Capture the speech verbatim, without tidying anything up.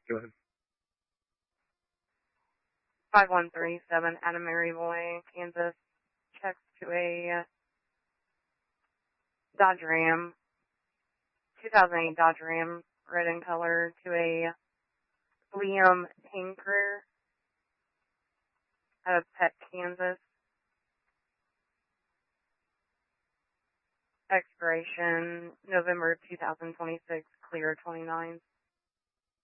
Go ahead. five one three seven Adam Maryboy, Kansas. Checks to a Dodge Ram, two thousand eight Dodge Ram, red in color, to a Liam Hinker out of Peck, Kansas. Expiration November two thousand twenty-six, clear twenty-nine.